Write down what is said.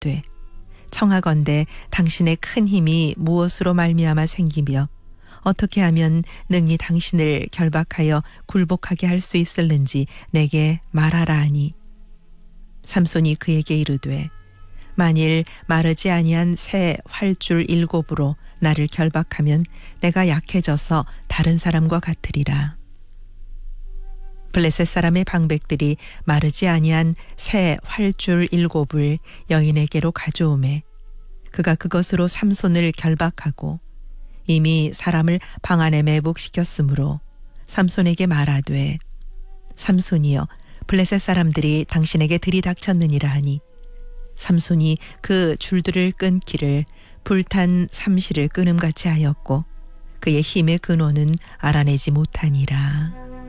이르되 청하건대 당신의 큰 힘이 무엇으로 말미암아 생기며 어떻게 하면 능히 당신을 결박하여 굴복하게 할 수 있을는지 내게 말하라 하니 삼손이 그에게 이르되 만일 마르지 아니한 새 활줄 7으로 나를 결박하면 내가 약해져서 다른 사람과 같으리라. 블레셋 사람의 방백들이 마르지 아니한 새 활줄 7을 여인에게로 가져오매 그가 그것으로 삼손을 결박하고 이미 사람을 방 안에 매복시켰으므로 삼손에게 말하되 삼손이여 블레셋 사람들이 당신에게 들이닥쳤느니라 하니 삼손이 그 줄들을 끊기를 불탄 삼시를 끊음같이 하였고 그의 힘의 근원은 알아내지 못하니라.